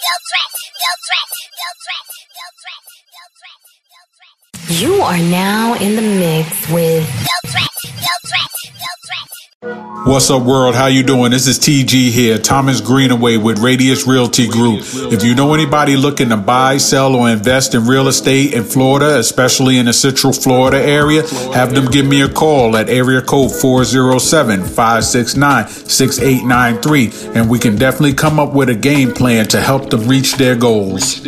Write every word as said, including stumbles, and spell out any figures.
You are now in the mix with What's up, world? How you doing? This is T G here, Thomas Greenaway with Radius Realty Group. If you know anybody looking to buy, sell, or invest in real estate in Florida, especially in the Central Florida area, have them give me a call at area code four oh seven, five six nine, six eight nine three, and we can definitely come up with a game plan to help them reach their goals.